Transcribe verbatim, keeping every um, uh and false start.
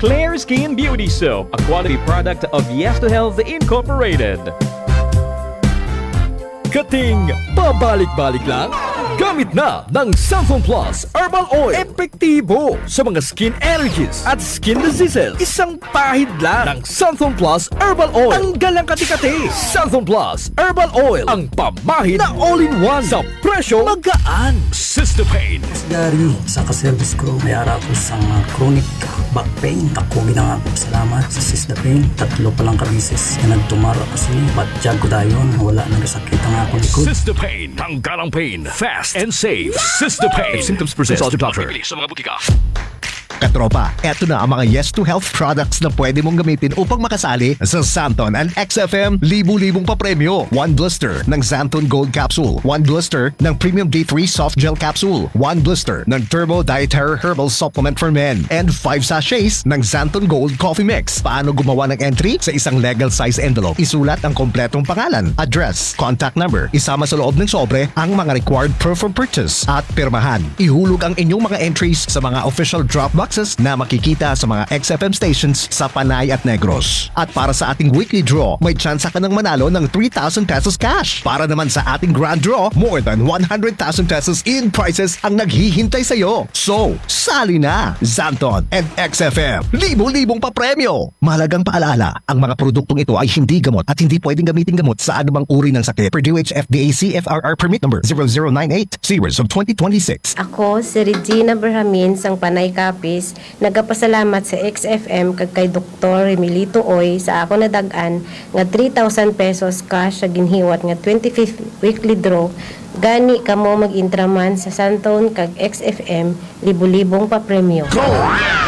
Clear Skin Beauty Soap, a quality product of Yes to Health Incorporated. Kating pabalik-balik lang? Gamit na ng Santhon Plus Herbal Oil. Epektibo sa mga skin allergies at skin diseases. Isang pahid lang ng Santhon Plus Herbal Oil. Tanggal ang kati-kati. Santhon Plus Herbal Oil. Ang pamahid na all-in-one sa presyo magaan. Cystopain. Gary, sa kaservice ko, may ara ko sa uh, chronic back pain. Ako ginang ako salamat sa Cystopain. Tatlo pa lang kabisis na nagtumara kasi batjag ko dayon. Wala nang sakit ang ako likod. Cystopain. Tanggal ang pain. Fast and safe. Cystopain. If symptoms persist, consult your doctor. Sa mga butika. Katropa, eto na ang mga Yes to Health products na pwede mong gamitin upang makasali sa Santon and X F M libu-libong papremyo. One blister ng Santon Gold Capsule. One blister ng Premium D three Soft Gel Capsule. One blister ng Turbo Dietary Herbal Supplement for Men. And five sachets ng Santon Gold Coffee Mix. Paano gumawa ng entry? Sa isang legal size envelope, isulat ang kompletong pangalan, address, contact number, isama sa loob ng sobre ang mga required proof of purchase at pirmahan. Ihulog ang inyong mga entries sa mga official drop boxes na makikita sa mga X F M stations sa Panay at Negros. At para sa ating weekly draw, may chance ka ng manalo ng three thousand pesos cash. Para naman sa ating grand draw, more than one hundred thousand pesos in prizes ang naghihintay sa iyo. So, sali na! Santon and X F M, libo-libong papremyo! Mahalagang paalala, ang mga produktong ito ay hindi gamot at hindi pwedeng gamitin gamot sa anumang uri ng sakit. Per D O H F D A C F R R permit number zero zero nine eight series of twenty twenty-six. Ako, si Regina Berhamin, sang Panay Kapis, nagapasalamat sa X F M kag kay Doktor Emilito Oy sa ako nadagan nga three thousand pesos cash sa ginhiwat nga twenty-fifth weekly draw. Gani kamo mag-intraman sa Santon kag X F M libo-libong papremyo.